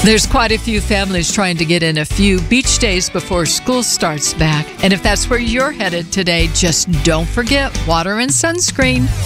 There's quite a few families trying to get in a few beach days before school starts back. And if that's where you're headed today, just don't forget water and sunscreen.